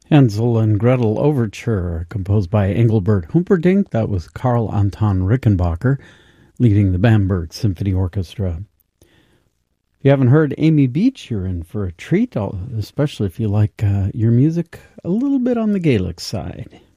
Hansel and Gretel Overture, composed by Engelbert Humperdinck. That was Karl Anton Rickenbacker, leading the Bamberg Symphony Orchestra. If you haven't heard Amy Beach, you're in for a treat, especially if you like your music a little bit on the Gaelic side.